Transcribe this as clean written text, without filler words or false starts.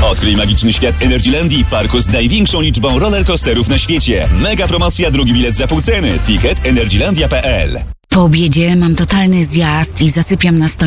Odkryj magiczny świat Energylandii, parku z największą liczbą rollercoasterów na świecie. Mega promocja, drugi bilet za pół ceny. Ticket energylandia.pl. Po obiedzie mam totalny zjazd i zasypiam na stojąco.